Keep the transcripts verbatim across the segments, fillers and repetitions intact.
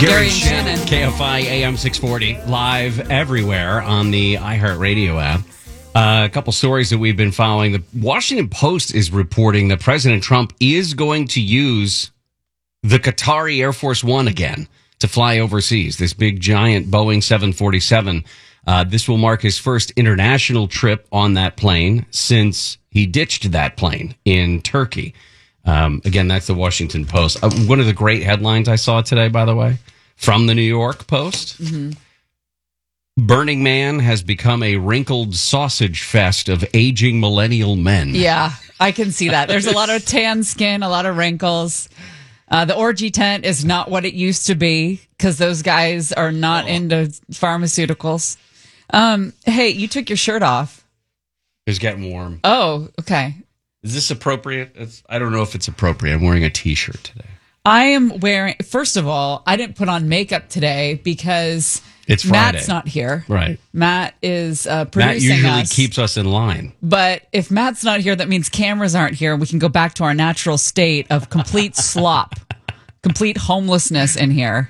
Gary and Shannon. K F I A M six forty, live everywhere on the iHeartRadio app. Uh, a couple stories that we've been following. The Washington Post is reporting that President Trump is going to use the Qatari Air Force One again to fly overseas. This big, giant Boeing seven forty-seven. Uh, this will mark his first international trip on that plane since he ditched that plane in Turkey. Um, again, that's the Washington Post. Uh, one of the great headlines I saw today, by the way, from the New York Post. Mm-hmm. Burning Man has become a wrinkled sausage fest of aging millennial men. Yeah, I can see that. There's a lot of tan skin, a lot of wrinkles. Uh, the orgy tent is not what it used to be because those guys are not oh. into pharmaceuticals. Um, hey, you took your shirt off. It's getting warm. Oh, okay. Is this appropriate? It's, I don't know if it's appropriate. I'm wearing a T-shirt today. I am wearing, first of all, I didn't put on makeup today because it's Friday. Matt's not here. Right. Matt is uh, producing Matt usually us. keeps us in line. But if Matt's not here, that means cameras aren't here and we can go back to our natural state of complete slop, complete homelessness in here.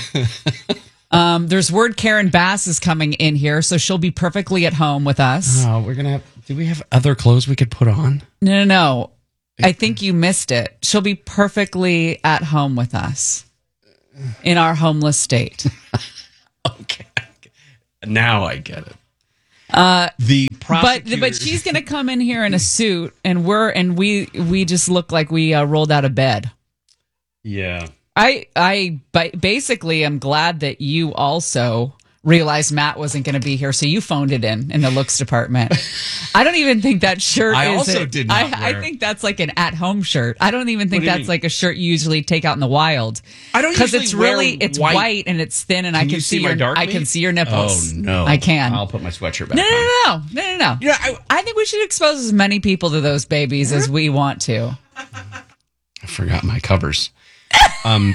Um, there's word Karen Bass is coming in here, so she'll be perfectly at home with us. Oh, we're going to have, do we have other clothes we could put on? No, no, no. I think you missed it. She'll be perfectly at home with us in our homeless state. Okay. Now I get it. Uh, the but but she's going to come in here in a suit, and we're and we we just look like we uh, rolled out of bed. Yeah. I I basically am glad that you also realized Matt wasn't going to be here, so you phoned it in in the looks department. I don't even think that shirt I is also a, did not I, wear. I think that's like an at-home shirt. I don't even think that's like a shirt you usually take out in the wild. I don't because usually it's wear really it's white. white and it's thin, and Can I can you see see my your dark I meat? can see your nipples. Oh no, I can. I'll put my sweatshirt back no, on. No, no, no, no, no, no. Yeah, I, I think we should expose as many people to those babies as we want to. I forgot my covers. Um.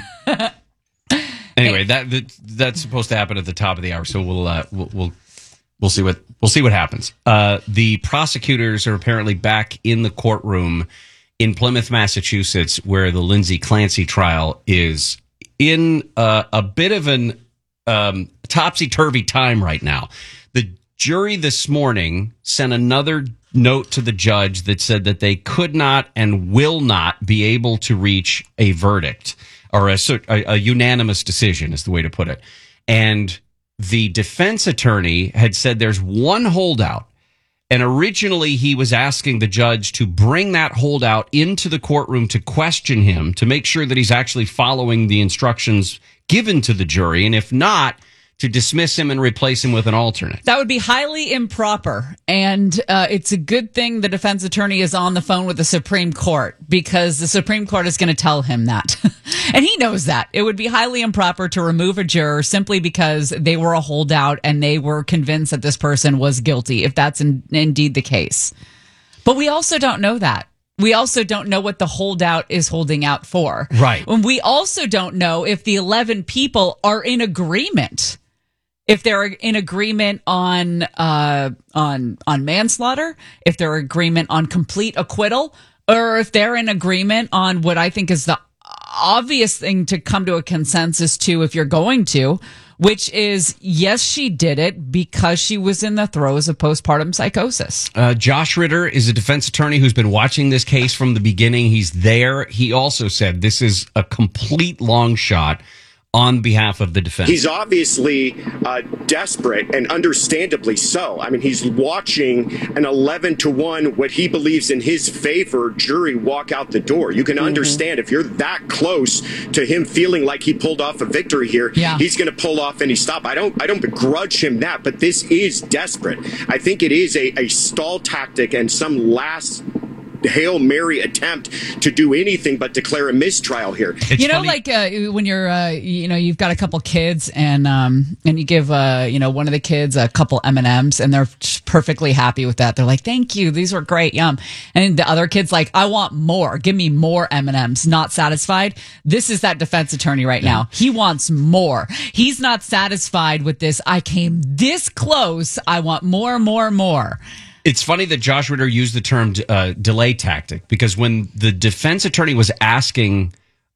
Anyway, that, that that's supposed to happen at the top of the hour, so we'll uh, we'll, we'll we'll see what we'll see what happens. Uh, the prosecutors are apparently back in the courtroom in Plymouth, Massachusetts, where the Lindsay Clancy trial is in uh, a bit of an um, topsy-turvy time right now. The jury this morning sent another note to the judge that said that they could not and will not be able to reach a verdict. Or a, a, a unanimous decision is the way to put it. And the defense attorney had said there's one holdout. And originally he was asking the judge to bring that holdout into the courtroom to question him, to make sure that he's actually following the instructions given to the jury. And if not, to dismiss him and replace him with an alternate. That would be highly improper. And uh, it's a good thing the defense attorney is on the phone with the Supreme Court, because the Supreme Court is going to tell him that. And he knows that. It would be highly improper to remove a juror simply because they were a holdout and they were convinced that this person was guilty, if that's in, indeed the case. But we also don't know that. We also don't know what the holdout is holding out for. Right. And we also don't know if the eleven people are in agreement. If they're in agreement on uh, on on manslaughter, if they're in agreement on complete acquittal, or if they're in agreement on what I think is the obvious thing to come to a consensus to, if you're going to, which is, yes, she did it because she was in the throes of postpartum psychosis. Uh, Josh Ritter is a defense attorney who's been watching this case from the beginning. He's there. He also said this is a complete long shot on behalf of the defense. He's obviously uh, desperate, and understandably so. I mean, he's watching an eleven to one, what he believes in his favor, jury walk out the door. You can mm-hmm. understand if you're that close to him feeling like he pulled off a victory here, yeah. he's going to pull off any stop. I don't I don't begrudge him that, but this is desperate. I think it is a, a stall tactic and some last Hail Mary attempt to do anything but declare a mistrial here. It's you know, funny. like uh, when you're, uh, you know, you've got a couple kids and um, and you give, uh, you know, one of the kids a couple M and M's and they're perfectly happy with that. They're like, "Thank you, these were great, yum." And the other kid's like, "I want more. Give me more M and M's." Not satisfied. This is that defense attorney right yeah. now. He wants more. He's not satisfied with this. I came this close. I want more, more, more. It's funny that Josh Ritter used the term uh, delay tactic, because when the defense attorney was asking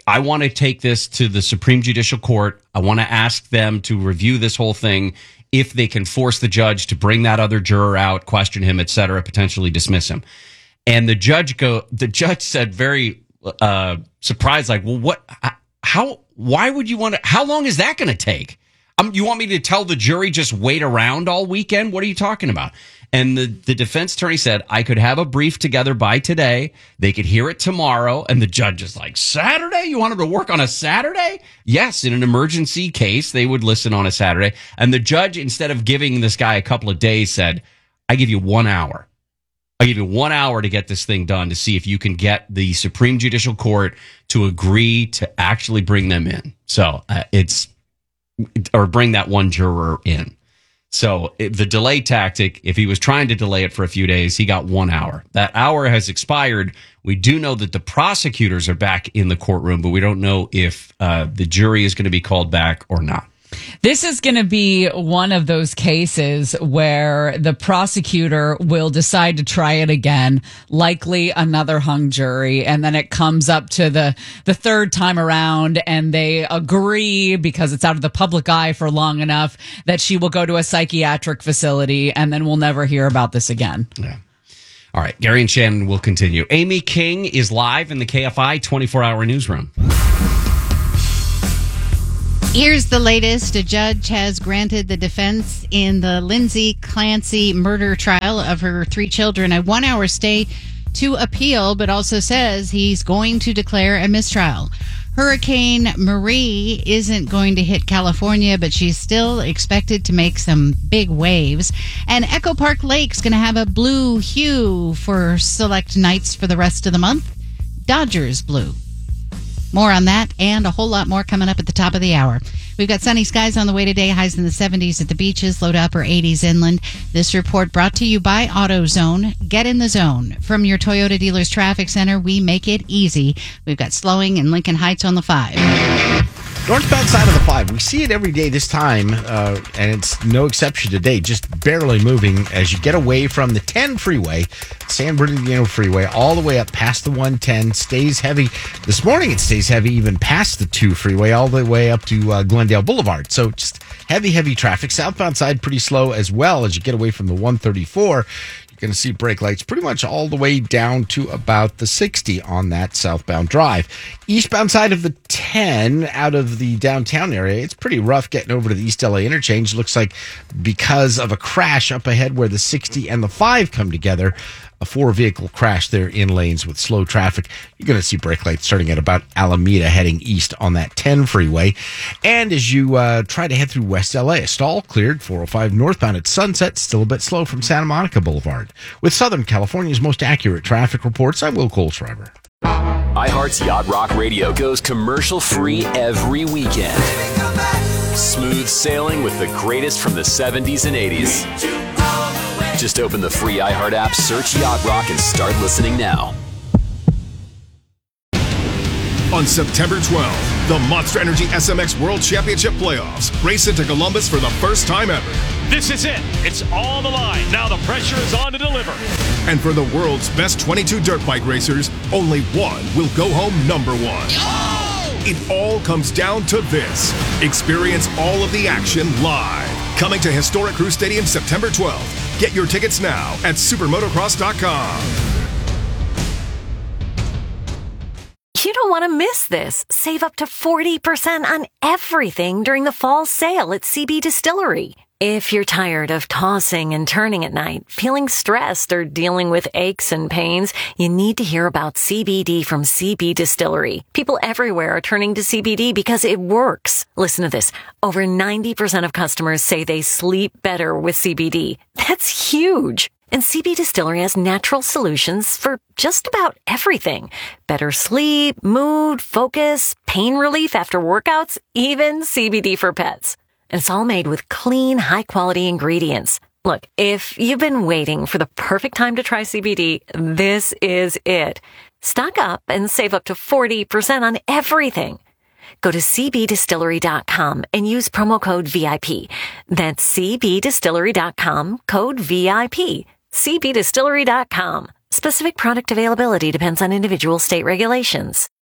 I want to take this to the Supreme Judicial Court. I want to ask them to review this whole thing. If they can force the judge to bring that other juror out, question him, et cetera, potentially dismiss him. And the judge go, the judge said very uh, surprised, like, well, what, how, why would you want to, how long is that going to take? Um, you want me to tell the jury just wait around all weekend? What are you talking about? And the, the defense attorney said, I could have a brief together by today. They could hear it tomorrow. And the judge is like, Saturday? You want him to work on a Saturday? Yes, in an emergency case, they would listen on a Saturday. And the judge, instead of giving this guy a couple of days, said, I give you one hour. I give you one hour to get this thing done to see if you can get the Supreme Judicial Court to agree to actually bring them in. So uh, it's, or bring that one juror in. So it, the delay tactic, if he was trying to delay it for a few days, he got one hour. That hour has expired. We do know that the prosecutors are back in the courtroom, but we don't know if uh, the jury is going to be called back or not. This is going to be one of those cases where the prosecutor will decide to try it again, likely another hung jury, and then it comes up to the, the third time around, and they agree, because it's out of the public eye for long enough, that she will go to a psychiatric facility, and then we'll never hear about this again. Yeah. All right, Gary and Shannon will continue. Amy King is live in the K F I twenty-four hour newsroom. Here's the latest. A judge has granted the defense in the Lindsay Clancy murder trial of her three children a one-hour stay to appeal, but also says he's going to declare a mistrial. Hurricane Marie isn't going to hit California, but she's still expected to make some big waves. And Echo Park Lake's going to have a blue hue for select nights for the rest of the month. Dodgers blue. More on that and a whole lot more coming up at the top of the hour. We've got sunny skies on the way today, highs in the seventies at the beaches, low to upper eighties inland. This report brought to you by AutoZone. Get in the zone. From your Toyota dealer's traffic center, we make it easy. We've got slowing in Lincoln Heights on the five. Northbound side of the five. We see it every day this time, uh, and it's no exception today. Just barely moving as you get away from the ten freeway, San Bernardino freeway, all the way up past the one ten. Stays heavy. This morning it stays heavy even past the two freeway, all the way up to uh, Glendale Boulevard. So just heavy, heavy traffic. Southbound side pretty slow as well as you get away from the one thirty-four. You're going to see brake lights pretty much all the way down to about the sixty on that southbound drive. Eastbound side of the ten out of the downtown area, it's pretty rough getting over to the East L A interchange. Looks like because of a crash up ahead where the sixty and the five come together, a four-vehicle crash there in lanes with slow traffic. You're going to see brake lights starting at about Alameda heading east on that ten freeway. And as you uh, try to head through West L A, a stall cleared four oh five northbound at Sunset, still a bit slow from Santa Monica Boulevard. With Southern California's most accurate traffic reports, I'm Will Colschreiber. iHeart's Yacht Rock Radio goes commercial-free every weekend. Smooth sailing with the greatest from the seventies and eighties. Just open the free iHeart app, search Yacht Rock, and start listening now. On September twelfth, the Monster Energy S M X World Championship Playoffs race into Columbus for the first time ever. This is it. It's on the line. Now the pressure is on to deliver. And for the world's best twenty-two dirt bike racers, only one will go home number one. Oh! It all comes down to this. Experience all of the action live. Coming to Historic Crew Stadium September twelfth. Get your tickets now at supermotocross dot com. You don't want to miss this. Save up to forty percent on everything during the fall sale at C B Distillery. If you're tired of tossing and turning at night, feeling stressed, or dealing with aches and pains, you need to hear about C B D from C B Distillery. People everywhere are turning to C B D because it works. Listen to this. Over ninety percent of customers say they sleep better with C B D. That's huge. And C B Distillery has natural solutions for just about everything. Better sleep, mood, focus, pain relief after workouts, even C B D for pets. And it's all made with clean, high-quality ingredients. Look, if you've been waiting for the perfect time to try C B D, this is it. Stock up and save up to forty percent on everything. Go to c b distillery dot com and use promo code V I P. That's c b distillery dot com, code V I P. c b distillery dot com. Specific product availability depends on individual state regulations.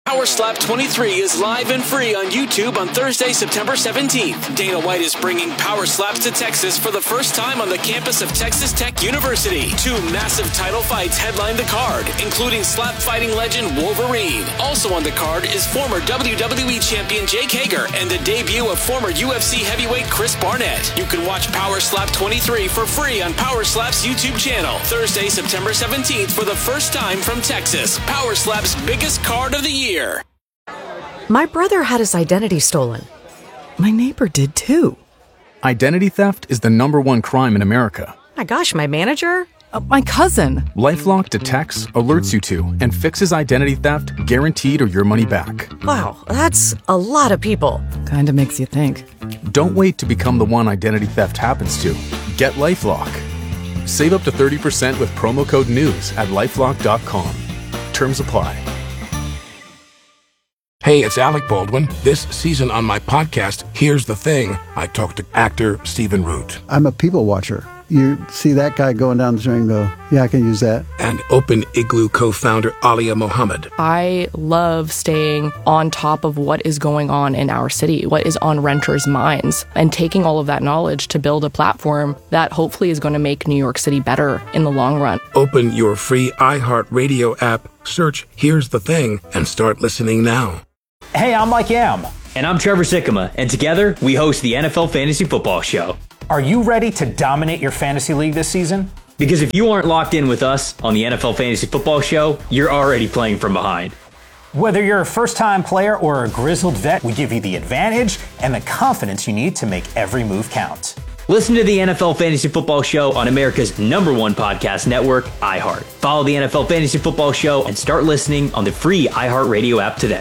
Power Slap twenty-three is live and free on YouTube on Thursday, September seventeenth. Dana White is bringing Power Slaps to Texas for the first time on the campus of Texas Tech University. Two massive title fights headline the card, including slap fighting legend Wolverine. Also on the card is former W W E champion Jake Hager and the debut of former U F C heavyweight Chris Barnett. You can watch Power Slap twenty-three for free on Power Slap's YouTube channel. Thursday, September seventeenth for the first time from Texas. Power Slap's biggest card of the year. My brother had his identity stolen. My neighbor did too. Identity theft is the number one crime in America. My gosh, my manager? Uh, my cousin. LifeLock detects, alerts you to, and fixes identity theft guaranteed or your money back. Wow, that's a lot of people. Kinda makes you think. Don't wait to become the one identity theft happens to. Get LifeLock. Save up to thirty percent with promo code NEWS at lifelock dot com. Terms apply. Hey, it's Alec Baldwin. This season on my podcast, Here's the Thing, I talked to actor Stephen Root. I'm a people watcher. You see that guy going down the street and go, yeah, I can use that. And Open Igloo co-founder Alia Mohammed. I love staying on top of what is going on in our city, what is on renters' minds, and taking all of that knowledge to build a platform that hopefully is going to make New York City better in the long run. Open your free iHeartRadio app, search Here's the Thing, and start listening now. Hey, I'm Mike Yam. And I'm Trevor Sikkema. And together, we host the N F L Fantasy Football Show. Are you ready to dominate your fantasy league this season? Because if you aren't locked in with us on the N F L Fantasy Football Show, you're already playing from behind. Whether you're a first-time player or a grizzled vet, we give you the advantage and the confidence you need to make every move count. Listen to the N F L Fantasy Football Show on America's number one podcast network, iHeart. Follow the N F L Fantasy Football Show and start listening on the free iHeartRadio app today.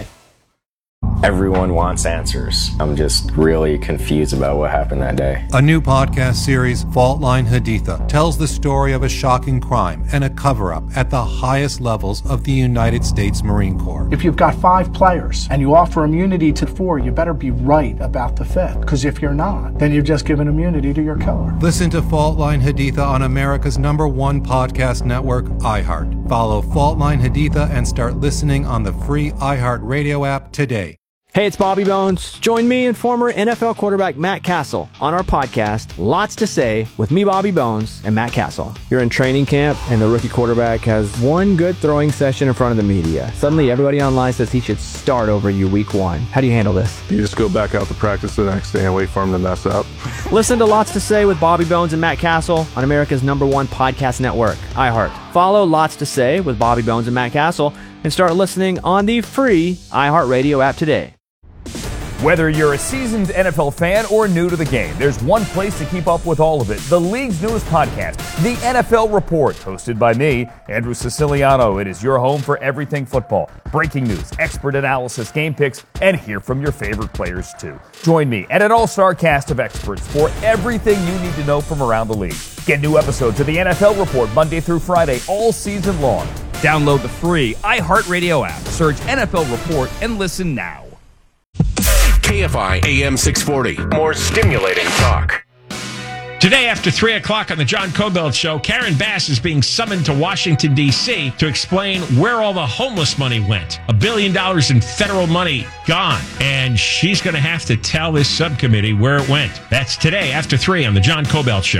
Everyone wants answers. I'm just really confused about what happened that day. A new podcast series, Fault Line Haditha, tells the story of a shocking crime and a cover-up at the highest levels of the United States Marine Corps. If you've got five players and you offer immunity to four, you better be right about the fifth. Because if you're not, then you've just given immunity to your killer. Listen to Fault Line Haditha on America's number one podcast network, iHeart. Follow Fault Line Haditha and start listening on the free iHeartRadio app today. Hey, it's Bobby Bones. Join me and former N F L quarterback Matt Castle on our podcast, Lots to Say, with me, Bobby Bones, and Matt Castle. You're in training camp, and the rookie quarterback has one good throwing session in front of the media. Suddenly, everybody online says he should start over you week one. How do you handle this? You just go back out to practice the next day and wait for him to mess up. Listen to Lots to Say with Bobby Bones and Matt Castle on America's number one podcast network, iHeart. Follow Lots to Say with Bobby Bones and Matt Castle and start listening on the free iHeartRadio app today. Whether you're a seasoned N F L fan or new to the game, there's one place to keep up with all of it. The league's newest podcast, The N F L Report, hosted by me, Andrew Siciliano. It is your home for everything football. Breaking news, expert analysis, game picks, and hear from your favorite players too. Join me and an all-star cast of experts for everything you need to know from around the league. Get new episodes of The N F L Report Monday through Friday all season long. Download the free iHeartRadio app, search N F L Report, and listen now. K F I A M six forty. More stimulating talk. Today, after three o'clock on the John Cobelt Show, Karen Bass is being summoned to Washington, D C to explain where all the homeless money went. A billion dollars in federal money gone. And she's going to have to tell this subcommittee where it went. That's today, after three on the John Cobelt Show.